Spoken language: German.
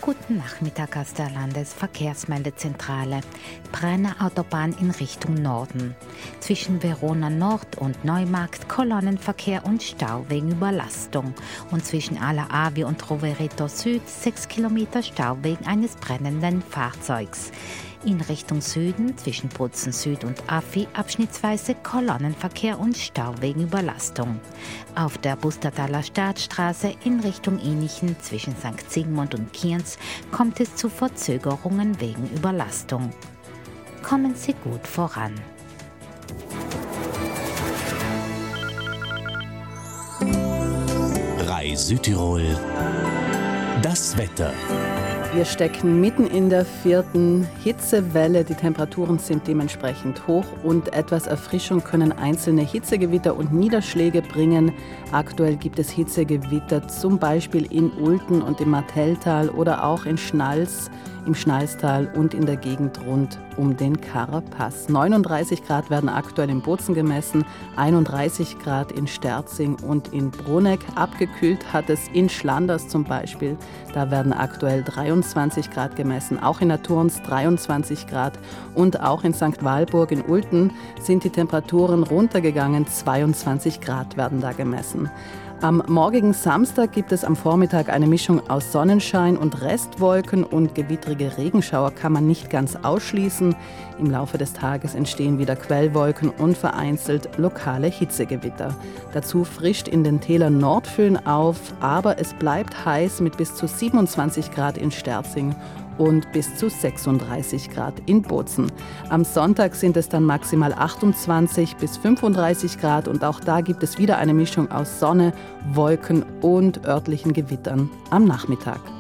Guten Nachmittag aus der Landesverkehrsmeldezentrale. Brenner Autobahn in Richtung Norden. Zwischen Verona Nord und Neumarkt Kolonnenverkehr und Stau wegen Überlastung. Und zwischen Alla Avi und Rovereto Süd 6 Kilometer Stau wegen eines brennenden Fahrzeugs. In Richtung Süden zwischen Bozen Süd und Affi abschnittsweise Kolonnenverkehr und Stau wegen Überlastung. Auf der Bustertaler Staatsstraße in Richtung Inichen zwischen St. Sigmund und Kienz kommt es zu Verzögerungen wegen Überlastung. Kommen Sie gut voran. RAI Südtirol. Das Wetter. Wir stecken mitten in der 4. Hitzewelle. Die Temperaturen sind dementsprechend hoch und etwas Erfrischung können einzelne Hitzegewitter und Niederschläge bringen. Aktuell gibt es Hitzegewitter zum Beispiel in Ulten und im Martelltal oder auch in Schnals, im Schnalstal und in der Gegend rund um den Karrer-Pass. 39 Grad werden aktuell in Bozen gemessen, 31 Grad in Sterzing und in Bruneck. Abgekühlt hat es in Schlanders zum Beispiel. Da werden aktuell 23 Grad gemessen, auch in Naturns 23 Grad und auch in St. Walburg in Ulten sind die Temperaturen runtergegangen, 22 Grad werden da gemessen. Am morgigen Samstag gibt es am Vormittag eine Mischung aus Sonnenschein und Restwolken und gewittrige Regenschauer kann man nicht ganz ausschließen. Im Laufe des Tages entstehen wieder Quellwolken und vereinzelt lokale Hitzegewitter. Dazu frischt in den Tälern Nordföhn auf, aber es bleibt heiß mit bis zu 27 Grad in Sterzing und bis zu 36 Grad in Bozen. Am Sonntag sind es dann maximal 28 bis 35 Grad und auch da gibt es wieder eine Mischung aus Sonne, Wolken und örtlichen Gewittern am Nachmittag.